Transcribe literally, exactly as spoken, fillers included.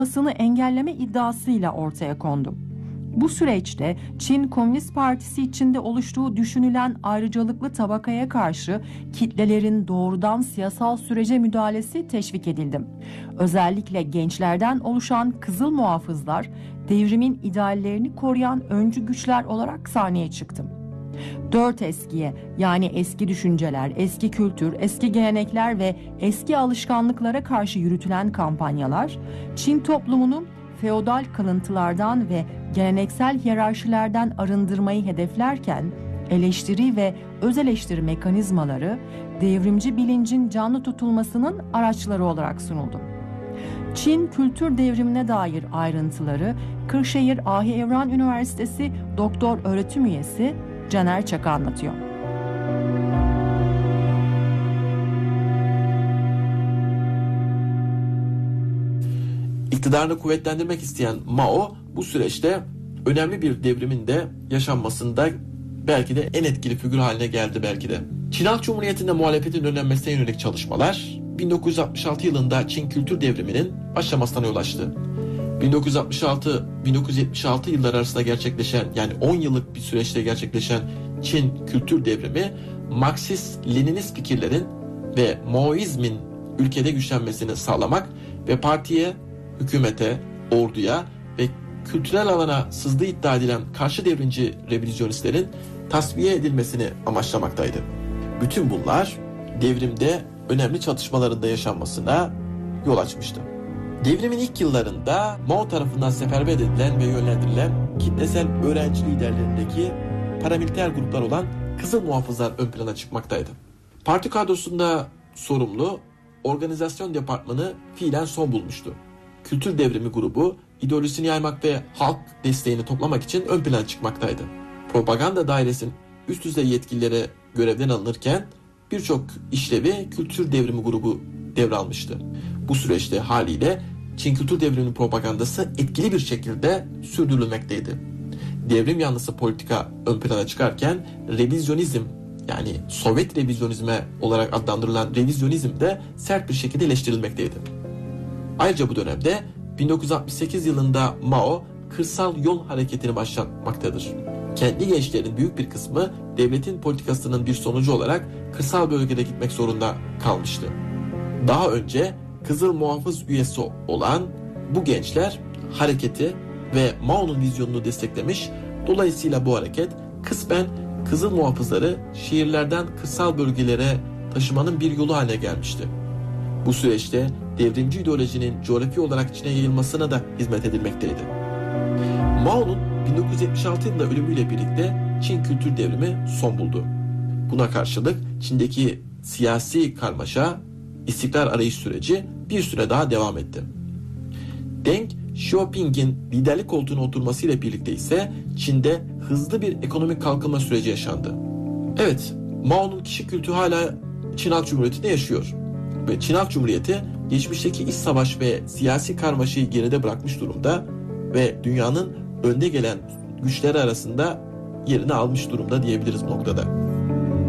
basını engelleme iddiasıyla ortaya kondu. Bu süreçte Çin Komünist Partisi içinde oluştuğu düşünülen ayrıcalıklı tabakaya karşı kitlelerin doğrudan siyasal sürece müdahalesi teşvik edildi. Özellikle gençlerden oluşan Kızıl Muhafızlar devrimin ideallerini koruyan öncü güçler olarak sahneye çıktı. Dört eskiye, yani eski düşünceler, eski kültür, eski gelenekler ve eski alışkanlıklara karşı yürütülen kampanyalar Çin toplumunu feodal kalıntılardan ve geleneksel hiyerarşilerden arındırmayı hedeflerken eleştiri ve öz eleştiri mekanizmaları devrimci bilincin canlı tutulmasının araçları olarak sunuldu. Çin kültür devrimine dair ayrıntıları Kırşehir Ahi Evran Üniversitesi Doktor Öğretim Üyesi Caner Çaka anlatıyor. İktidarını kuvvetlendirmek isteyen Mao bu süreçte önemli bir devrimin de yaşanmasında belki de en etkili figür haline geldi belki de. Çin Halk Cumhuriyeti'nde muhalefetin önlenmesine yönelik çalışmalar bin dokuz yüz altmış altı yılında Çin Kültür Devrimi'nin başlamasına yol açtı. bin dokuz yüz altmış altı bin dokuz yüz yetmiş altı yılları arasında gerçekleşen, yani on yıllık bir süreçte gerçekleşen Çin Kültür Devrimi, Marksist-Leninist fikirlerin ve Maoizmin ülkede güçlenmesini sağlamak ve partiye, hükümete, orduya ve kültürel alana sızdığı iddia edilen karşı devrimci revizyonistlerin tasfiye edilmesini amaçlamaktaydı. Bütün bunlar devrimde önemli çatışmaların da yaşanmasına yol açmıştı. Devrimin ilk yıllarında Mao tarafından seferber edilen ve yönlendirilen kitlesel öğrenci liderlerindeki paramiliter gruplar olan Kızıl Muhafızlar ön plana çıkmaktaydı. Parti kadrosunda sorumlu organizasyon departmanı fiilen son bulmuştu. Kültür Devrimi grubu ideolojisini yaymak ve halk desteğini toplamak için ön plana çıkmaktaydı. Propaganda dairesinin üst düzey yetkilileri görevden alınırken birçok işlevi Kültür Devrimi grubu devralmıştı. Bu süreçte haliyle Çin Kültür Devrimi'nin propagandası etkili bir şekilde sürdürülmekteydi. Devrim yanlısı politika ön plana çıkarken revizyonizm, yani Sovyet revizyonizme olarak adlandırılan revizyonizm de sert bir şekilde eleştirilmekteydi. Ayrıca bu dönemde bin dokuz yüz altmış sekiz yılında Mao kırsal yol hareketini başlatmaktadır. Kentli gençlerin büyük bir kısmı devletin politikasının bir sonucu olarak kırsal bölgede gitmek zorunda kalmıştı. Daha önce Kızıl Muhafız üyesi olan bu gençler hareketi ve Mao'nun vizyonunu desteklemiş, dolayısıyla bu hareket kısmen Kızıl Muhafızları şehirlerden kırsal bölgelere taşımanın bir yolu haline gelmişti. Bu süreçte devrimci ideolojinin coğrafi olarak Çin'e yayılmasına da hizmet edilmekteydi. Mao'nun bin dokuz yüz yetmiş altı yılında ölümüyle birlikte Çin Kültür Devrimi son buldu. Buna karşılık Çin'deki siyasi karmaşa, istikrar arayış süreci bir süre daha devam etti. Deng Xiaoping'in liderlik koltuğuna oturmasıyla birlikte ise Çin'de hızlı bir ekonomik kalkınma süreci yaşandı. Evet, Mao'nun kişi kültü hala Çin Halk Cumhuriyeti'nde yaşıyor. Ve Çin Halk Cumhuriyeti geçmişteki iç savaş ve siyasi karmaşayı geride bırakmış durumda ve dünyanın önde gelen güçleri arasında yerini almış durumda diyebiliriz bu noktada.